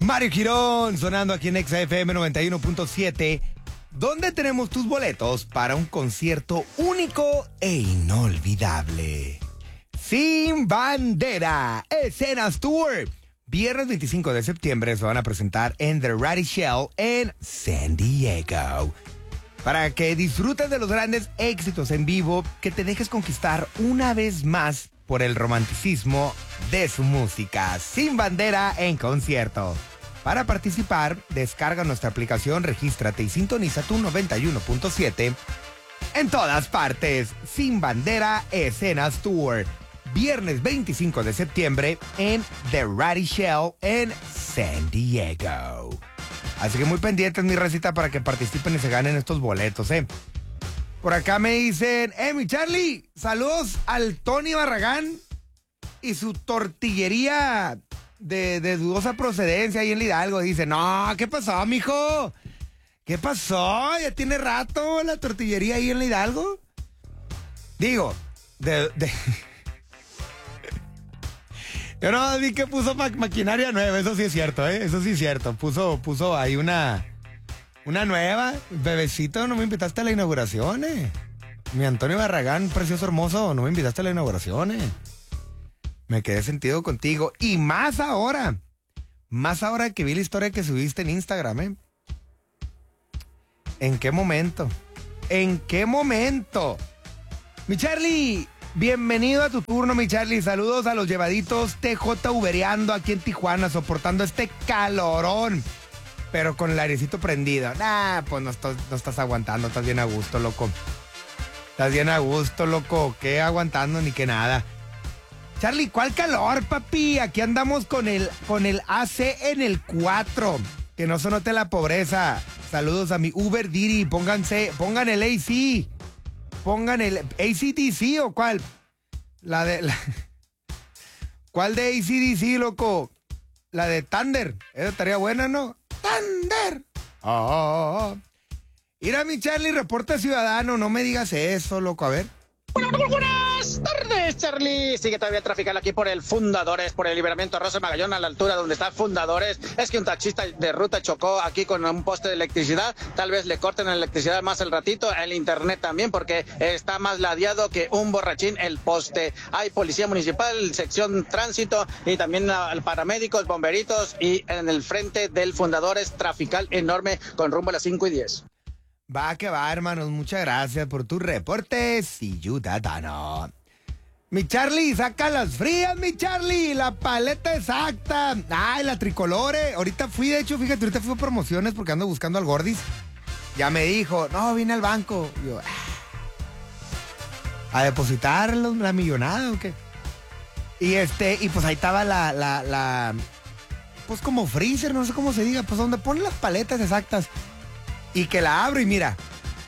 Mario Girón sonando aquí en XFM 91.7, donde tenemos tus boletos para un concierto único e inolvidable. Sin Bandera, Escenas Tour. Viernes 25 de septiembre se van a presentar en The Ratty Shell en San Diego. Para que disfrutes de los grandes éxitos en vivo, que te dejes conquistar una vez más por el romanticismo de su música. Sin Bandera en concierto. Para participar, descarga nuestra aplicación, regístrate y sintoniza tu 91.7 en todas partes. Sin Bandera, Escenas Tour. Viernes 25 de septiembre en The Ratty Shell en San Diego. Así que muy pendientes, mi recita, para que participen y se ganen estos boletos, Por acá me dicen, mi Charlie, saludos al Tony Barragán y su tortillería de dudosa procedencia ahí en Hidalgo. Dice, no, ¿qué pasó, mijo? ¿Qué pasó? Ya tiene rato la tortillería ahí en Hidalgo. Digo, yo no vi que puso maquinaria nueva, eso sí es cierto, eso sí es cierto. Puso ahí una nueva. Bebecito, no me invitaste a la inauguración, Mi Antonio Barragán, precioso, hermoso, no me invitaste a la inauguración, Me quedé sentido contigo. Y más ahora que vi la historia que subiste en Instagram, ¿En qué momento? ¿En qué momento? Mi Charlie, bienvenido a tu turno, mi Charlie. Saludos a los llevaditos TJ Ubereando aquí en Tijuana, soportando este calorón, pero con el airecito prendido. Pues no estás aguantando, estás bien a gusto, loco. Estás bien a gusto, loco. ¿Qué aguantando ni qué nada? Charlie, ¿cuál calor, papi? Aquí andamos con el AC en el 4. Que no se note la pobreza. Saludos a mi Uber Didi. Pongan el AC. Pongan el AC/DC o cuál. ¿Cuál de AC/DC, loco? La de Thunder. Esa estaría buena, ¿no? Thunder. Mira, mi Charlie, reporta ciudadano. No me digas eso, loco. A ver. Buenas tardes, Charlie. Sigue todavía traficando aquí por el Fundadores, por el Libramiento Rosa Magallón, a la altura donde está Fundadores. Es que un taxista de ruta chocó aquí con un poste de electricidad. Tal vez le corten la electricidad más al ratito, el internet también, porque está más ladeado que un borrachín el poste. Hay policía municipal, sección tránsito y también paramédicos, bomberitos, y en el frente del Fundadores, trafical enorme con rumbo a las 5:10. Va que va, hermanos. Muchas gracias por tus reportes, ciudadano. Mi Charlie, saca las frías, mi Charlie. La paleta exacta. Ay, la tricolore. Ahorita fui a promociones porque ando buscando al Gordis. Ya me dijo, no, vine al banco. Yo, ¿a depositar la millonada o qué? Y pues ahí estaba la pues como freezer, no sé cómo se diga, pues donde ponen las paletas exactas. Y que la abro y mira.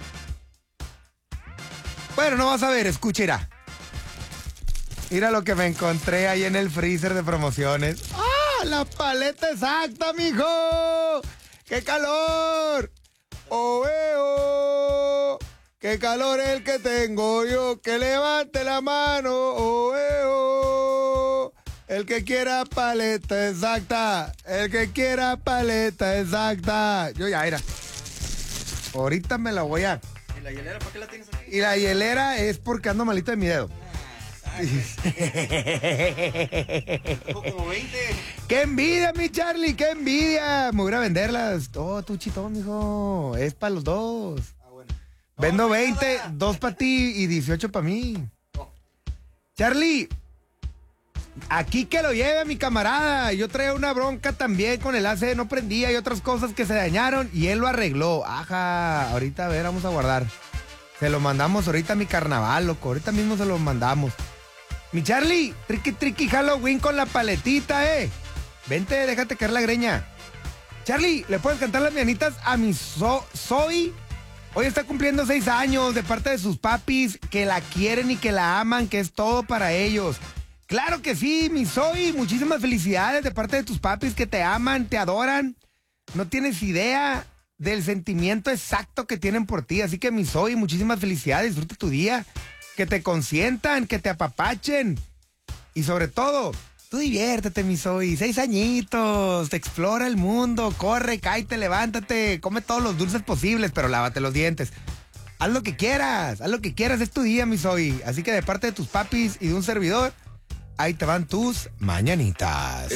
Bueno, no vas a ver, escucha. Mira lo que me encontré ahí en el freezer de promociones. ¡Ah! La paleta exacta, mijo. ¡Qué calor! ¡Oh! ¡Qué calor el que tengo yo! ¡Que levante la mano! ¡Oh! El que quiera paleta exacta. El que quiera paleta exacta. Yo ya era. Ahorita me la voy a... ¿Y la hielera por qué la tienes aquí? Y la hielera es porque ando malito de mi dedo. Como 20. ¡Qué envidia, mi Charlie! ¡Qué envidia! Me voy a ir a venderlas. Tú chitón, mijo. Es para los dos. Bueno. Vendo 20, 2 para ti y 18 para mí. Charlie, aquí que lo lleve mi camarada. Yo traía una bronca también con el AC, no prendía y otras cosas que se dañaron y él lo arregló. Ajá, ahorita a ver, vamos a guardar. Se lo mandamos ahorita a mi carnaval, loco. Ahorita mismo se lo mandamos. Mi Charlie, triqui Halloween con la paletita, Vente, déjate caer la greña. Charlie, ¿le puedes cantar las mañanitas a mi Zoe? Hoy está cumpliendo 6 años de parte de sus papis, que la quieren y que la aman, que es todo para ellos. Claro que sí, mi Zoe, muchísimas felicidades de parte de tus papis que te aman, te adoran. No tienes idea del sentimiento exacto que tienen por ti. Así que mi Zoe, muchísimas felicidades, disfruta tu día. Que te consientan, que te apapachen. Y sobre todo, Tú diviértete, mi Zoe. 6 añitos. Te explora el mundo. Corre, cállate, levántate. Come todos los dulces posibles, pero lávate los dientes. Haz lo que quieras. Haz lo que quieras. Es tu día, mi Zoe. Así que de parte de tus papis y de un servidor, ahí te van tus mañanitas.